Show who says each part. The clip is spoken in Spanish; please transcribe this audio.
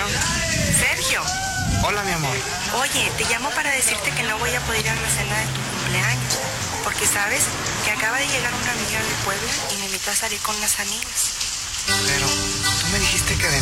Speaker 1: Bueno.
Speaker 2: Sergio.
Speaker 1: Hola, mi amor.
Speaker 2: Oye, te llamo para decirte que no voy a poder ir a la cena de tu cumpleaños. Porque sabes que acaba de llegar una amiga de Puebla y me invitó a salir con unas amigas.
Speaker 1: Pero tú me dijiste que de